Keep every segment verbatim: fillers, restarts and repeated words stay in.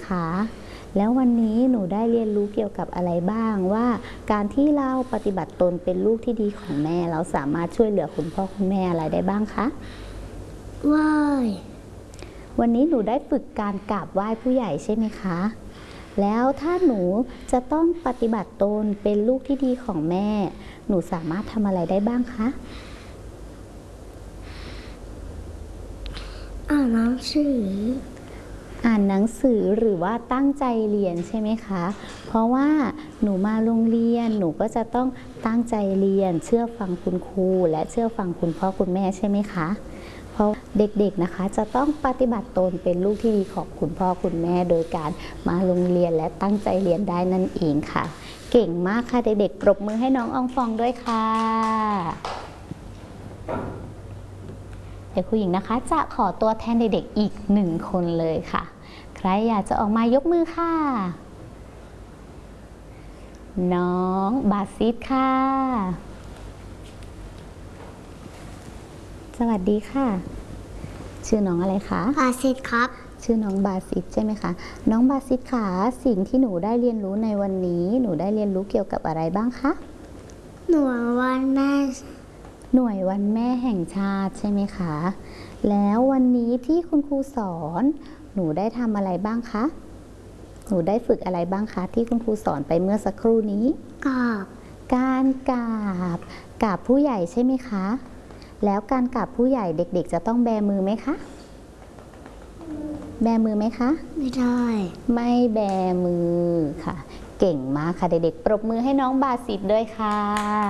คะแล้ววันนี้หนูได้เรียนรู้เกี่ยวกับอะไรบ้างว่าการที่เราปฏิบัติตนเป็นลูกที่ดีของแม่เราสามารถช่วยเหลือคุณพ่อคุณแม่อะไรได้บ้างคะไหว้วันนี้หนูได้ฝึกการกราบไหว้ผู้ใหญ่ใช่ไหมคะแล้วถ้าหนูจะต้องปฏิบัติตนเป็นลูกที่ดีของแม่หนูสามารถทำอะไรได้บ้างคะอ่านหนังสืออ่านหนังสือหรือว่าตั้งใจเรียนใช่ไหมคะเพราะว่าหนูมาโรงเรียนหนูก็จะต้องตั้งใจเรียนเชื่อฟังคุณครูและเชื่อฟังคุณพ่อคุณแม่ใช่ไหมคะเพราะเด็กๆนะคะจะต้องปฏิบัติตนเป็นลูกที่ดีของคุณพ่อคุณแม่โดยการมาโรงเรียนและตั้งใจเรียนได้นั่นเองค่ะเก่งมากค่ะเด็กๆปรบมือให้น้องอองฟองด้วยค่ะเดี๋ยวครูหญิงนะคะจะขอตัวแทนเด็กๆอีกหนึ่งคนเลยค่ะใครอยากจะออกมายกมือค่ะน้องบาซิดค่ะสวัสดีค่ะชื่อน้องอะไรคะบาซิดครับชื่อน้องบาซิดใช่ไหมคะน้องบาซิดค่ะสิ่งที่หนูได้เรียนรู้ในวันนี้หนูได้เรียนรู้เกี่ยวกับอะไรบ้างคะหน่วยวันแม่หน่วยวันแม่แห่งชาติใช่ไหมคะแล้ววันนี้ที่คุณครูสอนหนูได้ทำอะไรบ้างคะหนูได้ฝึกอะไรบ้างคะที่คุณครูสอนไปเมื่อสักครู่นี้กราบการกราบกราบผู้ใหญ่ใช่ไหมคะแล้วการกราบผู้ใหญ่เด็กๆจะต้องแบมือไหมคะแบมือไหมคะไม่ได้ไม่แบมือค่ะเก่งมากค่ะเด็กๆปรบมือให้น้องบาซิดด้วยค่ะ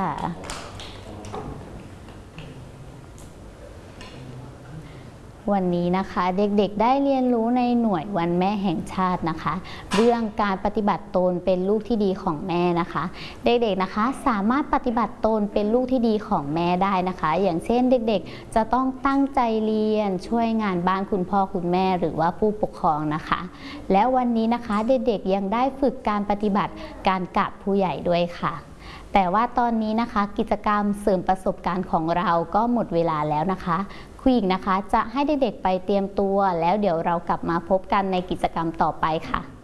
วันนี้นะคะเด็กๆได้เรียนรู้ในหน่วยวันแม่แห่งชาตินะคะเรื่องการปฏิบัติตนเป็นลูกที่ดีของแม่นะคะเด็กๆนะคะสามารถปฏิบัติตนเป็นลูกที่ดีของแม่ได้นะคะอย่างเช่นเด็กๆจะต้องตั้งใจเรียนช่วยงานบ้านคุณพ่อคุณแม่หรือว่าผู้ปกครองนะคะและวันนี้นะคะเด็กๆยังได้ฝึกการปฏิบัติการกราบผู้ใหญ่ด้วยค่ะแต่ว่าตอนนี้นะคะกิจกรรมเสริมประสบการณ์ของเราก็หมดเวลาแล้วนะคะครูหญิงนะคะจะให้เด็กๆไปเตรียมตัวแล้วเดี๋ยวเรากลับมาพบกันในกิจกรรมต่อไปค่ะ